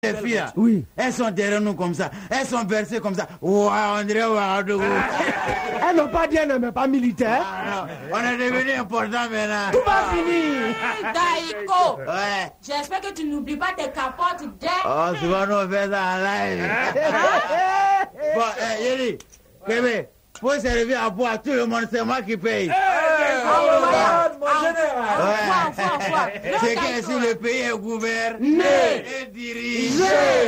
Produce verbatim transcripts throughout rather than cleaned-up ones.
Les filles, là, oui. Elles sont derrière nous comme ça. Elles sont versées comme ça. Wow, on dirait Ouagadougou. Elles n'ont pas dit, elles n'aiment pas militaire. Ah, on est devenu important maintenant. Tout va finir. Daïko, Ouais. j'espère que tu n'oublies pas tes capotes d'air. Oh, souvent nous on fait ça en live. Bon, eh, Yéli, Kébé, pour servir à boire, tout le monde, c'est moi qui paye. C'est qu'ainsi le pays est gouverné et dirigé.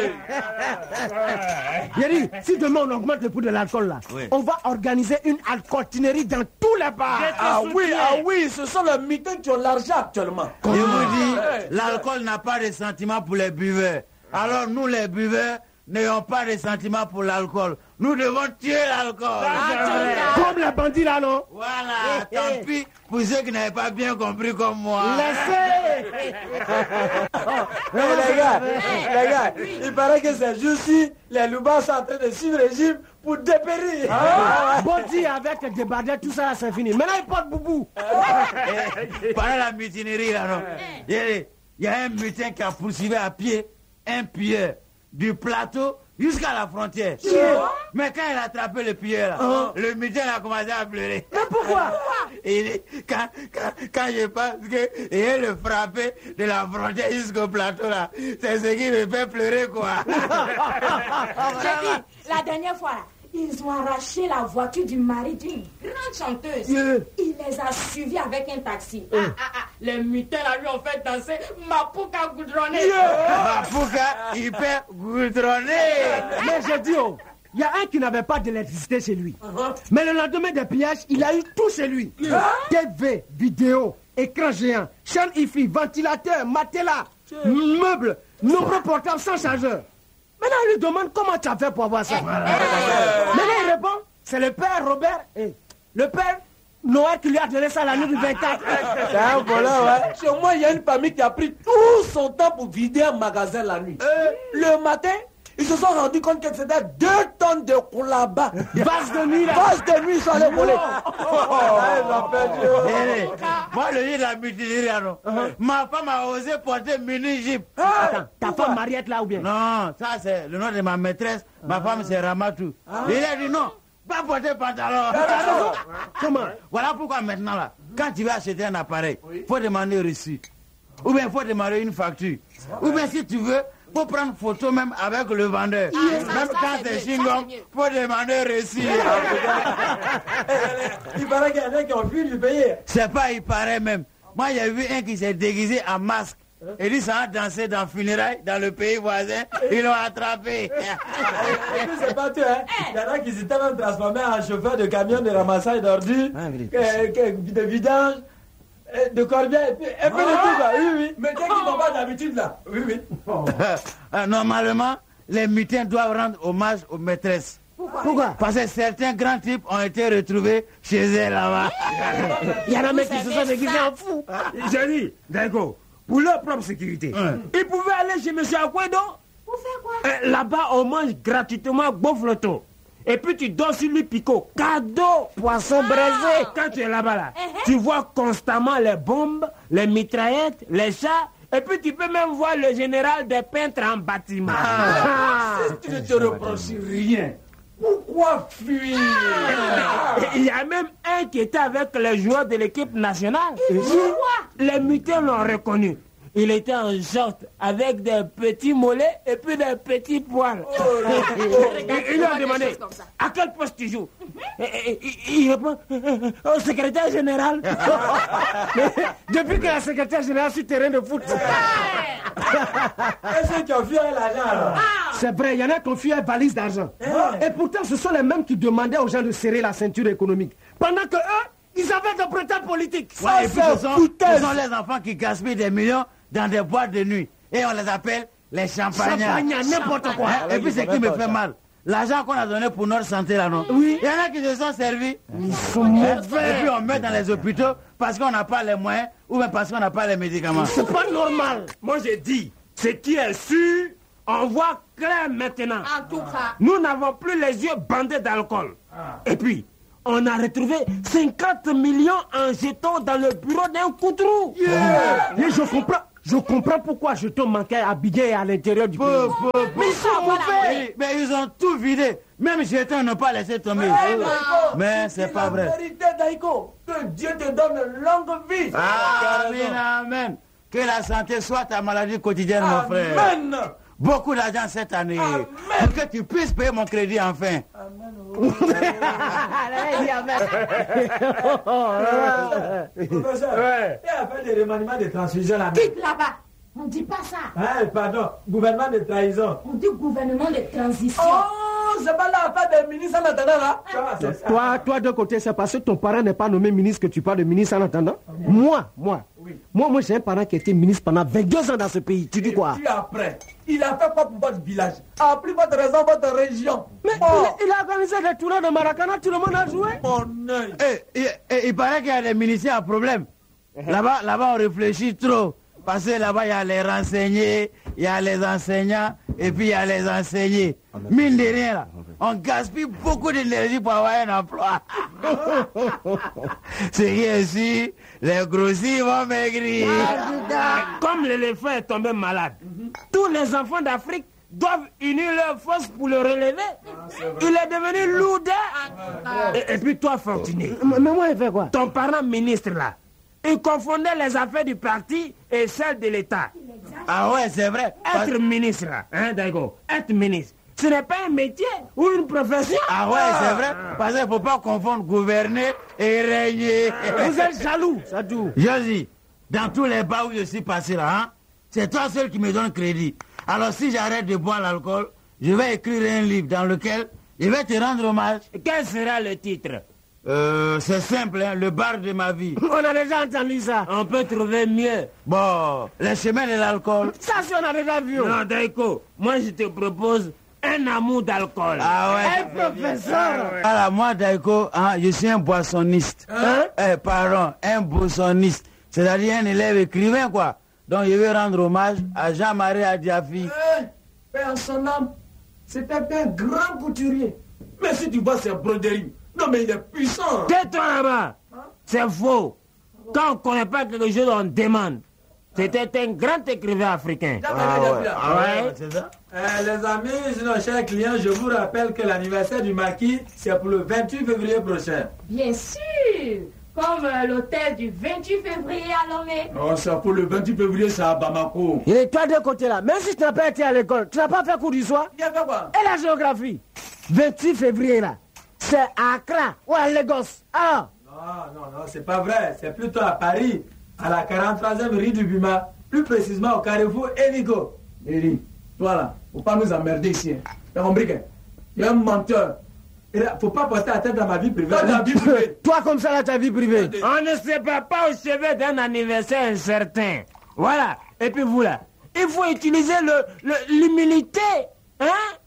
Yéri, si demain on augmente le prix de l'alcool là, Oui. on va organiser une alcooltinerie dans tous les bars. Ah oui, ah oui, ce sont les mitains qui ont l'argent actuellement. Je vous dis, l'alcool n'a pas de sentiment pour les buveurs. Alors nous les buveurs n'ayons pas de sentiment pour l'alcool. Nous devons tuer l'alcool. Comme les bandits là, non? Voilà, tant pis pour ceux qui n'avaient pas bien compris comme moi. Laissez. Mais les gars, les gars, il paraît que c'est juste si les loubards sont en train de suivre le régime pour dépérir. Body avec des badets, tout ça là, c'est fini. Maintenant ils portent boubou. Pendant la mutinerie là, non. Il y a- il y a un mutin qui a poursuivi à pied un pilleur du plateau jusqu'à la frontière. Mais quand il a attrapé le pilleur là, le mutin a commencé à pleurer. Mais pourquoi? Et quand, quand, quand je pense que et le frappé de la frontière jusqu'au plateau là, c'est ce qui me fait pleurer quoi. J'ai dit, la dernière fois, là, ils ont arraché la voiture du mari d'une grande chanteuse. Yeah. Il les a suivis avec un taxi. Ah, ah, ah. Les mutins là lui ont fait danser Mapuka goudronné. Mapuka, il peut goudronner. Mais j'ai dit, oh, il y a un qui n'avait pas d'électricité chez lui. Mais le lendemain des pillages, il a eu tout chez lui. T V, vidéo, écran géant, chaîne hi-fi, ventilateur, matelas, meubles, nombreux portables sans chargeur. Maintenant, il lui demande comment tu as fait pour avoir ça. Maintenant, il répond, c'est le père Robert, et le père Noël qui lui a donné ça la nuit du vingt-quatre. C'est un voleur, ouais. Chez moi, il y a une famille qui a pris tout son temps pour vider un magasin la nuit. Le matin, ils se sont rendus compte que c'était deux tonnes de koulaba. Vase de nuit, là. Vase de nuit, ils sont allés voler. Eh, moi, le jour de la mutinerie, là, non, ma femme a osé porter mini-jeep. Attends, ta femme Mariette là ou bien? Non, ça c'est le nom de ma maîtresse. Ma femme c'est Ramatou. Il a dit non, pas porter pantalon. Comment? Voilà pourquoi maintenant là, quand tu vas acheter un appareil, faut demander reçu. Ou bien faut demander une facture. Ou bien si tu veux, faut prendre photo même avec le vendeur. Même quand c'est chingom, faut demander reçu. Il paraît qu'il y en a qui ont fui lui payer. C'est pas, il paraît même. Moi, j'ai vu un qui s'est déguisé en masque. Et dit ça a dansé dans le funérail, dans le pays voisin. Ils l'ont attrapé. Et puis c'est pas tout, hein. Il y en a qui s'étaient même transformés en chauffeur de camion de ramassage d'ordures, que- que- de vidange, euh, de corbière, et puis, et puis de tout ça. Oui, oui. Mais qu'est-ce qu'ils n'ont pas d'habitude là? Oui, oui. Euh, Normalement, les mutins doivent rendre hommage aux maîtresses. Pourquoi? Parce que certains grands types ont été retrouvés chez elles là-bas. Il y en a même qui se sont déguisés en fous. J'ai dit, d'accord, pour leur propre sécurité, ils pouvaient aller chez M. Aquedo. Pour faire quoi? Euh, Là-bas, on mange gratuitement bofloton. Et puis tu dors sur lui picot. Cadeau, poisson braisé. Quand tu es là-bas, là, tu vois constamment les bombes, les mitraillettes, les chats. Et puis tu peux même voir le général des peintres en bâtiment. Ah. Si tu ne te reproches rien, pourquoi fuir? Et il y a même un qui était avec les joueurs de l'équipe nationale. Les mutins l'ont reconnu. Il était en short avec des petits mollets et puis des petits poils. Et ils lui ont demandé à quel poste tu joues. Et- et- et- Il répond au secrétaire général. Depuis que la secrétaire générale sur terrain de foot. Et ceux qui ont fui avec l'argent alors? C'est vrai, il y en a qui ont fui une valise d'argent. Et pourtant, ce sont les mêmes qui demandaient aux gens de serrer la ceinture économique. Pendant que eux, ils avaient des prétendants politiques. Ouais, et puis c'est ce sont, foutaise. ce sont les enfants qui gaspillent des millions dans des boîtes de nuit. Et on les appelle les champagnards. Champagne, n'importe quoi. Et puis ce qui me fait mal, l'argent qu'on a donné pour notre santé là, non? Oui. Il y en a qui se sont servis. Ils sont mauvais. Et puis on met dans les hôpitaux parce qu'on n'a pas les moyens ou même parce qu'on n'a pas les médicaments. C'est pas normal. Moi j'ai dit, ce qui est sûr, on voit clair maintenant. En tout cas, Nous n'avons plus les yeux bandés d'alcool. Et puis, on a retrouvé cinquante millions en jetons dans le bureau d'un coutrou. Mais je comprends. Je comprends pourquoi je te manquais à Abidjan et à l'intérieur du pays. Peu, peu, peu. Mais ça, voilà. Oui, mais ils ont tout vidé. Même Jeton n'ont pas laissé tomber. Hey, Daïko, Mais tu c'est dis pas la vrai. vérité, Daïko. Que Dieu te donne longue vie. Ah, amen, amen. Que la santé soit ta maladie quotidienne, mon frère. Amen. Beaucoup d'argent cette année. Amen. Pour que tu puisses payer mon crédit enfin. Professeur, Ouais. il a fait des remaniements de transfusion là-bas. Quitte là-bas. On dit pas ça. Hein, pardon, gouvernement de trahison. On dit gouvernement de transition. Oh, c'est pas là l'affaire des ministres en attendant là. Ah, c'est ça. Toi, toi d'un côté, c'est parce que ton parent n'est pas nommé ministre que tu parles de ministre en attendant. Moi, moi, Oui. moi, moi, j'ai un parent qui a été ministre pendant vingt-deux ans dans ce pays. Tu dis Et quoi? puis après, il a fait quoi pour votre village? A pris votre raison, votre région. Mais Oh, il, il a organisé des tournois de Maracana, tout le monde a joué. mon œil. Et, et- et il paraît qu'il y a des ministères à problème. Là-bas, là-bas, on réfléchit trop. Parce que là-bas, il y a les renseignés, il y a les enseignants, et puis il y a les enseignés. Mine de rien, là, on gaspille beaucoup d'énergie pour avoir un emploi. C'est qui est sûr, les grossis vont maigrir. Comme l'éléphant est tombé malade, tous les enfants d'Afrique doivent unir leurs forces pour le relever. Il est devenu lourd. Et, et puis toi, Fortuné, Mais mais moi, il fait quoi? ton parent ministre là, il confondait les affaires du parti et celles de l'État. Ah ouais, c'est vrai. Parce- Être ministre là, hein, Daïgo, être ministre, ce n'est pas un métier ou une profession. Ah ouais, c'est vrai. Parce qu'il ne faut pas confondre gouverner et régner. Vous êtes jaloux, ça tout. Je dis, dans tous les bars où je suis passé là, hein, c'est toi seul qui me donne crédit. Alors si j'arrête de boire l'alcool, je vais écrire un livre dans lequel je vais te rendre hommage. Quel sera le titre? Euh, c'est simple, hein, le bar de ma vie. On a déjà entendu ça. On peut trouver mieux. Bon, les chemins de l'alcool. Ça, si on a déjà vu. Non, Daïko, moi je te propose un amour d'alcool. Ah ouais. Un professeur. Voilà, moi, Daïko, hein, je suis un boissonniste. Hein? Eh, pardon, un boissonniste. C'est-à-dire un élève écrivain, quoi. Donc, je vais rendre hommage à Jean-Marie Adiafi. Eh, paix en son âme, c'était un grand couturier. Mais si tu vois ses broderies, non mais il est puissant. Tais-toi là-bas. C'est faux. Quand on ne connaît pas quelque chose, on demande. C'était un grand écrivain africain. Ah ouais. Ah ouais, Ouais. c'est ça. Eh, les amis, nos chers clients, je vous rappelle que l'anniversaire du maquis, c'est pour le vingt-huit février prochain. Bien sûr. Comme euh, l'hôtel du vingt-huit février à Lomé. Non, c'est pour le vingt-huit février, c'est à Bamako. Il est toi de côté là. Même si tu n'as pas été à l'école, tu n'as pas fait cours du soir. Il y a fait quoi? Et la géographie? vingt-huit février là. C'est à Accra ou à Lagos. Ah. Non, non, non, c'est pas vrai. C'est plutôt à Paris, à la quarante-troisième rue du Bima, plus précisément au carrefour Eligo. Eli, toi là, faut pas nous emmerder ici. Hein. T'as compris que? Il y a un menteur. Et là, faut pas porter la tête dans ma vie privée. Dans ta vie privée. Toi comme ça là, ta vie privée. On ne se bat pas au chevet d'un anniversaire incertain. Voilà. Et puis vous là, il faut utiliser le, le- l'humilité. Hein?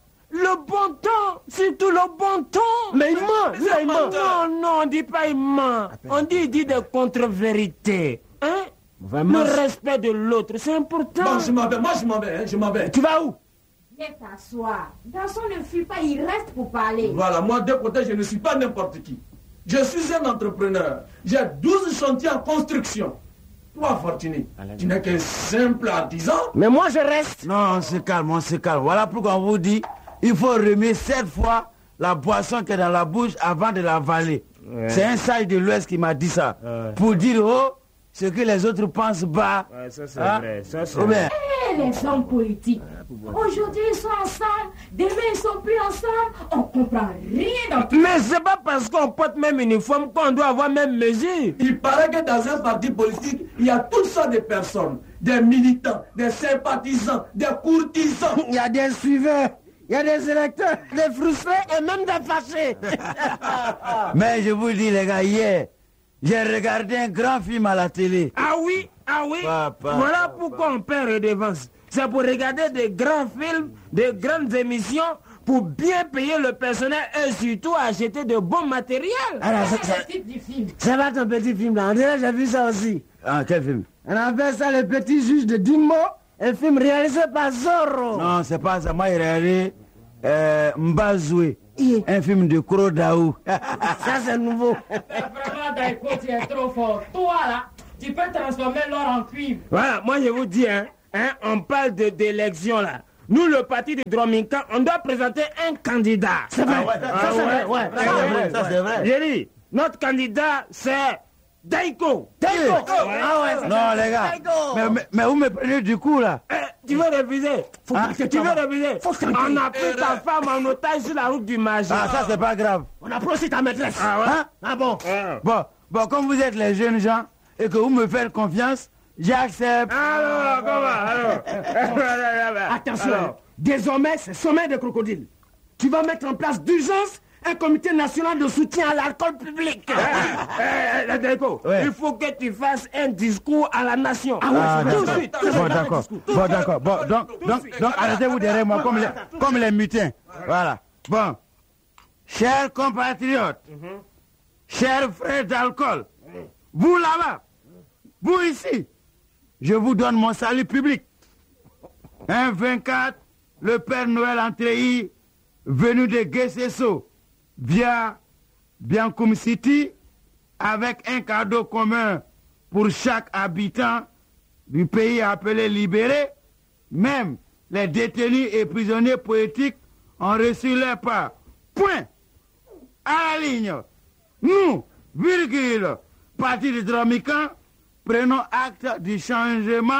Le bon temps. Surtout le bon temps. Mais il ment, lui, là, il ment. Non, non, on dit pas il ment. On dit il dit des contre-vérités. Hein? Vraiment. Le respect de l'autre, c'est important. Bon, je m'en vais, moi je m'en vais, hein, je m'en vais. Tu vas où? Viens t'asseoir. Garçon ne fuit pas, il reste pour parler. Voilà, moi de côté, je ne suis pas n'importe qui. Je suis un entrepreneur. J'ai douze chantiers en construction. Toi, Fortuné, tu n'es qu'un simple artisan. Mais moi je reste. Non, on se calme, on se calme. Voilà pourquoi on vous dit, il faut remuer sept fois la boisson qui est dans la bouche avant de l'avaler. Ouais. C'est un sage de l'Ouest qui m'a dit ça. Ouais. Pour dire oh, ce que les autres pensent bas. Ouais, ça, c'est Hein? vrai, ça, c'est Ou bien, Eh, les hommes politiques. Aujourd'hui, ils sont ensemble. Demain, ils sont plus ensemble. On comprend rien dans tout. Mais c'est pas parce qu'on porte même uniforme qu'on doit avoir même mesure. Il paraît que dans un parti politique, il y a toutes sortes de personnes. Des militants, des sympathisants, des courtisans. Il y a des suiveurs, il y a des électeurs, des frustrés et même des fâchés. mais je vous dis les gars, hier, j'ai regardé un grand film à la télé. Ah oui, ah oui. Papa, voilà papa. pourquoi on perd redevance. C'est pour regarder des grands films, des grandes émissions, pour bien payer le personnel et surtout acheter de bons matériels. Alors, ça, C'est ça, le titre du film. ça va ton petit film là. On dirait que j'ai vu ça aussi. Ah, quel film? On appelle ça Le Petit Juge de Dimmo, un film réalisé par Zorro. Non, c'est pas ça. Moi, j'ai regardé euh, Mbazoué, Hi. un film de Kro Daou. Ça c'est nouveau. Vraiment, Daïko, tu es trop fort. Toi, là, tu peux transformer l'or en cuivre. Voilà, moi je vous dis, hein, hein on parle de d'élection là. Nous, le parti de Drominka, on doit présenter un candidat. C'est vrai. Ah ouais, ça, ça, c'est vrai. Ouais, ça, c'est vrai. Ça, c'est vrai. J'ai dit, notre candidat, c'est Daiko. Daiko. Ah ouais. Non, les gars. Mais, mais, mais vous me prenez du coup, là. Eh, tu veux refuser? Hein? Tu veux refuser? On a pris ta femme en otage sur la route du Magé. Ah, ça, c'est pas grave. On a pris aussi ta maîtresse. Ah ouais? Hein? Ah bon? Ah. Bon, bon, comme vous êtes les jeunes gens et que vous me faites confiance, j'accepte. Alors, comment? Alors. Attention, Alors. désormais, c'est sommet de crocodile. Tu vas mettre en place d'urgence un comité national de soutien à l'alcool public. Eh, eh, Daiko, Ouais. il faut que tu fasses un discours à la nation. Ah ouais, Ah, c'est vrai. tout de d'accord. suite. Bon, d'accord. Bon, d'accord. Bon, donc, donc, donc, arrêtez-vous derrière moi comme les, comme les mutins. Voilà. Bon. Chers compatriotes, chers frères d'alcool, vous là-bas, vous ici, je vous donne mon salut public. Un vingt-quatre, le Père Noël en treillis, venu de Guessesso, via Biancoum City, avec un cadeau commun pour chaque habitant du pays appelé libéré. Même les détenus et prisonniers politiques ont reçu leur part. Point. À la ligne. Nous, virgule, parti de Drominka, prenons acte du changement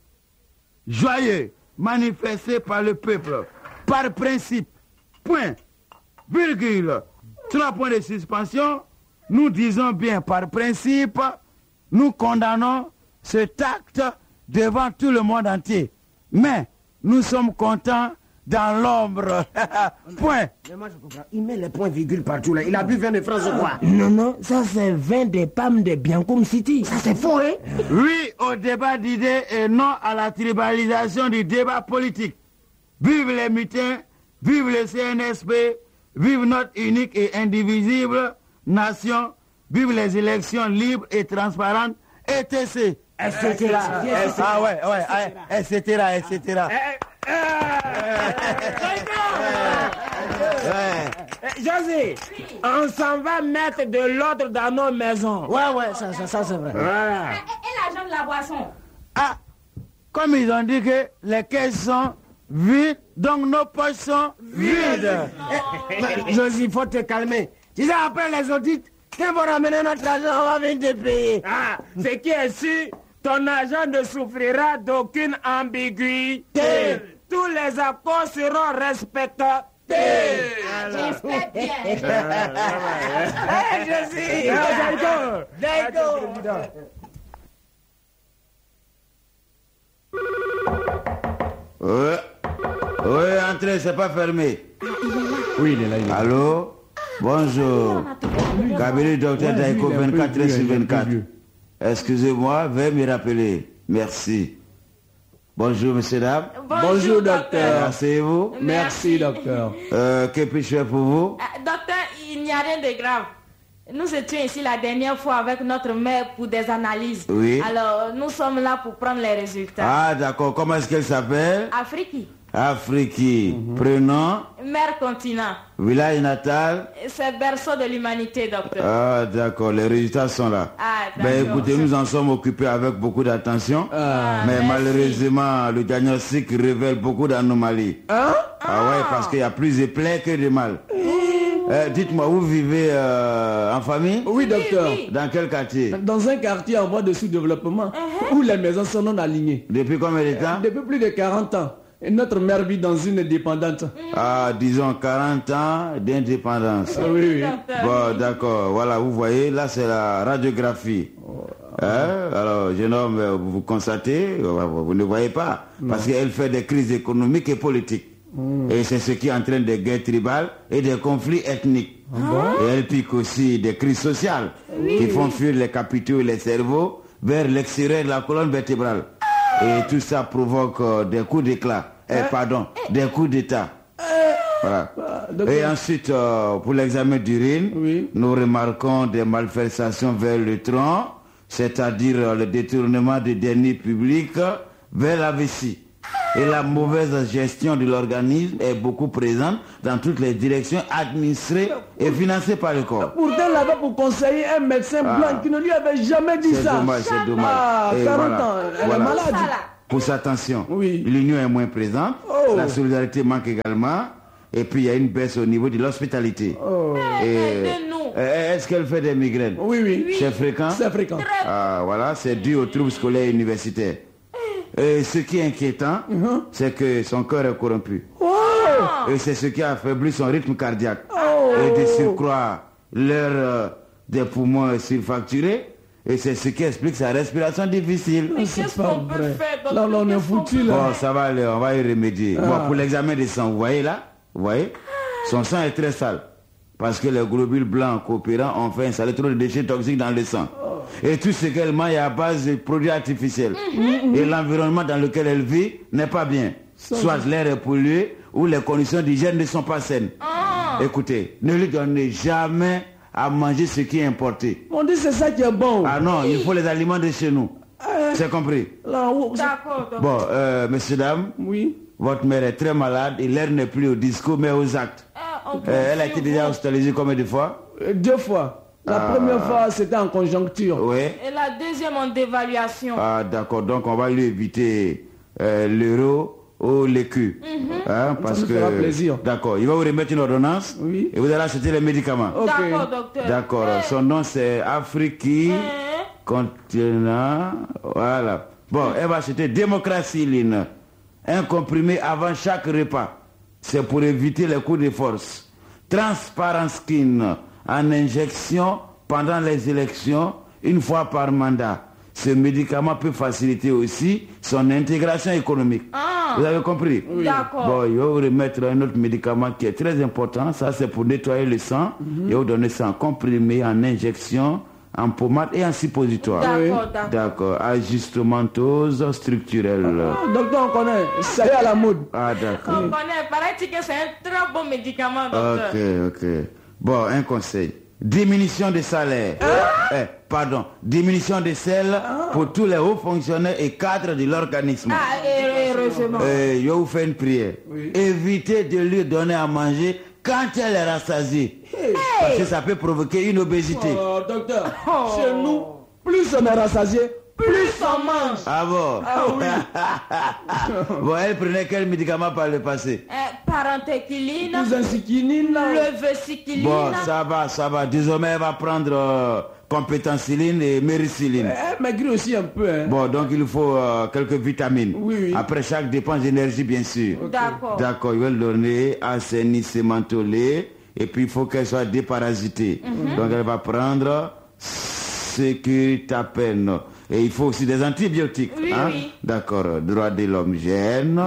joyeux manifesté par le peuple. Par principe. Point. Virgule. Trois points de suspension. Nous disons bien par principe, nous condamnons cet acte devant tout le monde entier. Mais nous sommes contents dans l'ombre. Point. Mais moi, je comprends. Il met les points virgules partout là. Il a bu vin de France ou quoi? Non, non, ça c'est vin des pommes de Biancoum City. Ça, c'est faux, hein? Oui au débat d'idées et non à la tribalisation du débat politique. Vive les mutins, vive le C N S P, vive notre unique et indivisible nation, vive les élections libres et transparentes, et cetera. et cetera. Ah ouais, ouais, ouais, et cetera, et cetera. Eh, José, on s'en va mettre de l'ordre dans nos maisons. Ouais, ouais, ça, ça, ça c'est vrai. Voilà. Et, et l'argent de la boisson? Ah, comme ils ont dit que les caisses sont vides, donc nos poches sont vides. Mais, Josie, il faut te calmer. Tu sais, après les audits, quand vous ramenez notre argent, on va venir te payer. Ah, ce qui est sûr, ton agent ne souffrira d'aucune ambiguïté. Tous les accords seront respectés. J'espère bien. Hey, Josie! Daiko! Daiko! Oui, oui, entrez, c'est pas fermé. Oui, il est là, il est là. Allô? Bonjour. Cabinet docteur Daiko, vingt-quatre heures sur vingt-quatre. Excusez-moi, veuillez me rappeler. Merci. Bonjour, monsieur, dames. Bonjour, docteur. Asseyez-vous. Merci, docteur. Euh, que puis-je faire pour vous? Ah, docteur, il n'y a rien de grave. Nous étions ici la dernière fois avec notre mère pour des analyses. Oui. Alors, nous sommes là pour prendre les résultats. Ah, d'accord. Comment est-ce qu'elle s'appelle? Afrique, Afriki. Prénom? mère continent. Village natal? C'est berceau de l'humanité, docteur. Ah, d'accord. Les résultats sont là. Ah, Ben d'accord. écoutez, nous en sommes occupés avec beaucoup d'attention. Ah, mais merci. malheureusement, le diagnostic révèle beaucoup d'anomalies. Hein? Ah ouais, parce qu'il y a plus de plaies que de mal. Euh, dites-moi, vous vivez euh, en famille? Oui, docteur. Oui, oui. Dans quel quartier? Dans un quartier en voie de sous-développement, où les maisons sont non alignées. Depuis combien de temps? Depuis plus de quarante ans. Et notre mère vit dans une dépendante. Ah, disons quarante ans d'indépendance. Oui, oui. Docteur. Bon, d'accord. Voilà, vous voyez, là, c'est la radiographie. Hein? Alors, jeune homme, euh, vous constatez, euh, vous ne voyez pas, parce qu'elle fait des crises économiques et politiques. Et c'est ce qui entraîne des guerres tribales et des conflits ethniques. Et elle pique aussi des crises sociales qui font fuir les capitaux et les cerveaux vers l'extérieur de la colonne vertébrale. Et tout ça provoque euh, des coups d'éclat, eh, pardon, des coups d'état. Voilà. Et ensuite, euh, pour l'examen d'urine, Oui. nous remarquons des malversations vers le tronc, c'est-à-dire euh, le détournement des deniers publics vers la vessie. Et la mauvaise gestion de l'organisme est beaucoup présente dans toutes les directions administrées et financées par le corps. Pourtant, là-bas, pour conseiller un médecin Ah. blanc qui ne lui avait jamais dit C'est ça. dommage, c'est dommage. Ah, Et quarante voilà, ans, elle voilà. est malade. Ça, là. Pousse attention. Oui. L'union est moins présente. Oh. La solidarité manque également. Et puis il y a une baisse au niveau de l'hospitalité. Oh. Et, aidez-nous. euh, Est-ce qu'elle fait des migraines? Oui, oui. C'est fréquent? C'est fréquent. Ah, voilà, c'est dû aux troubles scolaires et universitaires. Et ce qui est inquiétant, Mhm. c'est que son cœur est corrompu. Oh. Et c'est ce qui a affaibli son rythme cardiaque. Oh. Et de surcroît, l'air euh, des poumons est surfacturé. Et c'est ce qui explique sa respiration difficile. Mais C'est qu'est-ce pas qu'on peut vrai. faire, Là, docteur? là, on est Qu'est-ce qu'on foutu, peut là. Bon, ça va aller, on va y remédier. Ah. Bon, pour l'examen des sangs, vous voyez là? Vous voyez? Son sang est très sale. Parce que les globules blancs coopérants ont fait installer trop de déchets toxiques dans le sang. Et tout ce qu'elle mange est à base de produits artificiels. Et l'environnement dans lequel elle vit n'est pas bien. Soit l'air est pollué ou les conditions d'hygiène ne sont pas saines. Écoutez, ne lui donnez jamais à manger ce qui est importé. On dit c'est ça qui est bon. Ah non, il faut les aliments de chez nous. C'est compris? Là, où- D'accord, docteur. Bon, euh, messieurs, dames, Oui. votre mère est très malade et l'air n'est plus au discours mais aux actes. Ah, on Euh, elle a confie été au déjà groupe. hospitalisée combien de fois? Euh, Deux fois. La Ah. première fois, c'était en conjoncture. Oui. Et la deuxième en dévaluation. Ah d'accord, donc on va lui éviter euh, l'euro ou l'écu. Hein, parce nous que fera plaisir. D'accord, il va vous remettre une ordonnance Oui. et vous allez acheter les médicaments. Ok. D'accord, docteur. D'accord, Eh, son nom c'est Afriki hein? Continent. Voilà. Bon, elle va acheter démocratie, un comprimé avant chaque repas. C'est pour éviter les coups de force. Transparence Skin en injection pendant les élections une fois par mandat. Ce médicament peut faciliter aussi son intégration économique. Ah. Vous avez compris? D'accord. Bon, il va vous remettre un autre médicament qui est très important. Ça, c'est pour nettoyer le sang. Il va vous donner ça en comprimé, en injection, en pommade et en suppositoire. D'accord, d'accord. D'accord. Ajustementose structurelle. Ah, docteur, on connaît. Ça y est à la mode. Ah, d'accord. On connaît, paraît-il que c'est un très bon médicament, docteur. Ok, ok. Bon, un conseil. Diminution de salaire. Eh, pardon. Diminution de sel pour tous les hauts fonctionnaires et cadres de l'organisme. Ah, et- heureusement. Euh, je vous fais une prière. Évitez de lui donner à manger quand elle est rassasiée. Parce que ça peut provoquer une obésité. Oh, docteur, chez nous, plus on est rassasié, plus on mange. Ah bon? Bon, elle prenait quel médicament par le passé? Eh, parentéquiline, Plus insiquinine, là. leveciquiline. Bon, ça va, ça va. Désormais, elle va prendre euh, compétenciline et mériciline. Elle maigrit aussi un peu, hein. Bon, donc il faut euh, quelques vitamines. Oui, oui. Après chaque dépense d'énergie, bien sûr. D'accord. D'accord, il va le donner assainissement lait et puis il faut qu'elle soit déparasitée. Donc elle va prendre ce qui t'appelle. Et il faut aussi des antibiotiques. Oui, hein? oui. D'accord, droit de l'homme gène,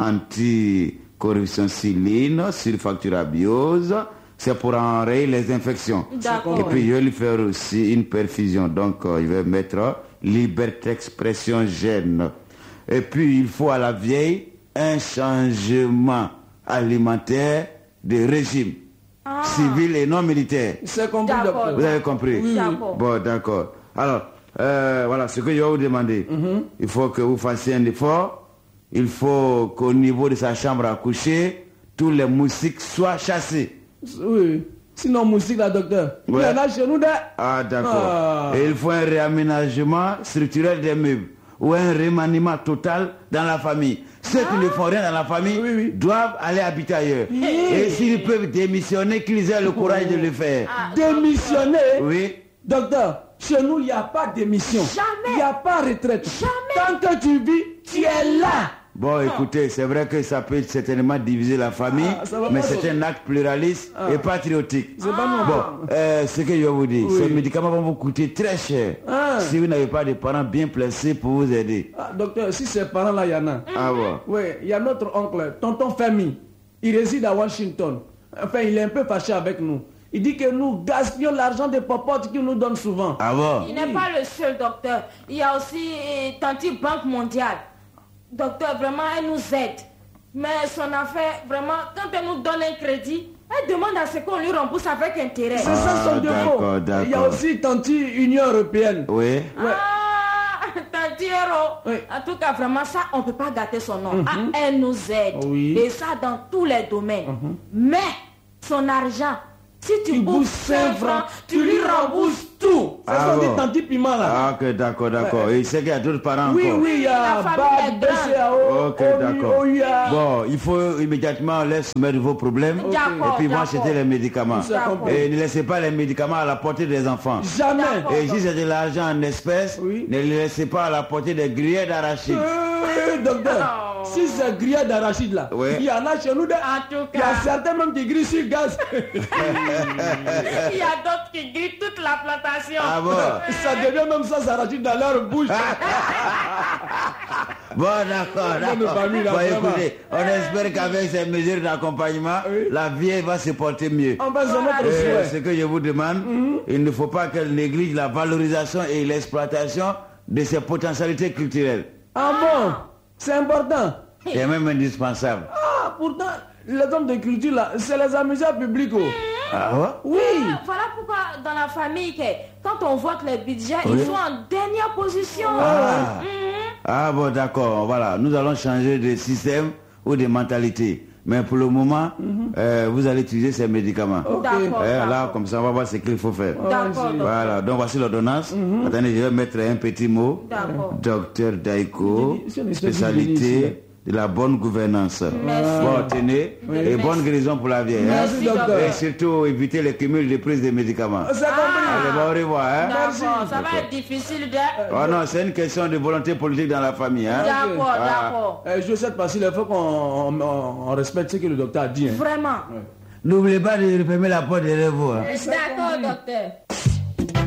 anticorruption siline, sulfacturabiose. C'est pour enrayer les infections. D'accord. Et puis il va lui faire aussi une perfusion. Donc euh, il va mettre euh, liberté expression gène. Et puis il faut à la vieille un changement alimentaire de régime. Civil et non militaire. C'est compris, D'accord. docteur. Vous avez compris? Oui, oui. D'accord. Bon, d'accord. Alors, euh, voilà ce que je vais vous demander. Il faut que vous fassiez un effort. Il faut qu'au niveau de sa chambre à coucher, tous les moustiques soient chassés. Oui. Sinon, musique, là, docteur. Il y Ouais. en a chez nous, là. Ah, d'accord. Ah. Et il faut un réaménagement structurel des meubles ou un remaniement total dans la famille. Ceux qui ne font rien dans la famille Oui, oui. doivent aller habiter ailleurs. Et s'ils peuvent démissionner, qu'ils aient le courage de le faire. Démissionner. Oui. Docteur, chez nous, il n'y a pas d'émission. Jamais. Il n'y a pas retraite. Jamais. Tant que tu vis, tu es là. Bon, écoutez, c'est vrai que ça peut certainement diviser la famille, Ah, ça va mais pas c'est ça. un acte pluraliste et patriotique. C'est pas non. Bon, euh, ce que je vais vous dire, Oui. ces médicaments vont vous coûter très cher Ah. si vous n'avez pas de parents bien placés pour vous aider. Ah, docteur, si ces parents-là, il y en a. Ah bon? Oui, il y a notre oncle, tonton Femi. Il réside à Washington. Enfin, il est un peu fâché avec nous. Il dit que nous gaspillons l'argent des popotes qu'il nous donne souvent. Ah bon? Il n'est pas le seul, docteur. Il y a aussi euh, Tanti Banque mondiale. Docteur, vraiment, elle nous aide. Mais son affaire, vraiment, quand elle nous donne un crédit, elle demande à ce qu'on lui rembourse avec intérêt. C'est ça son Ah, défaut. d'accord, Il y a d'accord. aussi Tanti Union Européenne. Oui. Ah, Tanti petit héros. Oui. En tout cas, vraiment, ça, on ne peut pas gâter son nom. Ah, elle nous aide. Oui. Et ça, dans tous les domaines. Mais, son argent, si tu, Tu bouffes boufes cinq francs, tu lui rembourses tout. C'est Ah ça, bon. dit Tanti Piment là. Ah, ok, d'accord, d'accord. Et il sait qu'il y a d'autres parents Oui, encore. oui, il y a La famille Bab, est grande. B C A O, Ok, O I, d'accord. O I A. Bon, il faut immédiatement les soumettre vos problèmes D'accord, et puis vont d'accord. acheter les médicaments. D'accord. Et ne laissez pas les médicaments à la portée des enfants. Jamais. D'accord. Et si c'est de l'argent en espèces, Oui. ne le laissez pas à la portée des grillets d'arachide. Euh, docteur, Oh. si c'est grillé d'arachide là, Oui. il y en a chez nous. de- En tout Il y a cas, certains même qui grillent sur gaz. il y a d'autres qui grillent toute la plantation. Ah bon? Ça devient même ça, ça arachide dans leur bouche. Bon, d'accord, Bonne d'accord. famille, là, Bon, vraiment. écoutez, on espère qu'avec ces mesures d'accompagnement, Oui. la vie va se porter mieux. Enfin, c'est notre Euh, souhait. ce que je vous demande, il ne faut pas qu'elle néglige la valorisation et l'exploitation de ses potentialités culturelles. Ah bon, c'est important. C'est même indispensable. Ah, pourtant, les hommes de culture là, c'est les amuseurs publics. oh. Ah ouais? Oui. Voilà pourquoi dans la famille, que quand on vote les budgets, Oui. ils sont en dernière position. Ah. Mhm. Ah bon, d'accord, voilà. Nous allons changer de système ou de mentalité. Mais pour le moment, euh, vous allez utiliser ces médicaments. Ok. D'accord. Eh, là, d'accord. comme ça, on va voir ce qu'il faut faire. D'accord, Voilà, donc voici l'ordonnance. Attendez, je vais mettre un petit mot. D'accord. Docteur Daiko, Si on est ici, spécialité de la bonne gouvernance. Merci. Bon, tenez, Oui. et Merci. bonne guérison pour la vieille. hein. Merci, docteur. Et surtout, éviter les cumuls de prise des médicaments. C'est compris. Allez, bon, au revoir. Hein? D'accord, ça va être difficile de... Oh non, c'est une question de volonté politique dans la famille. Hein? D'accord, Ah. d'accord. Euh, je sais pas s'il faut qu'on on, on- on respecte ce que le docteur a dit. hein. Vraiment. N'oubliez pas de refermer la porte derrière vous. Hein? D'accord, docteur.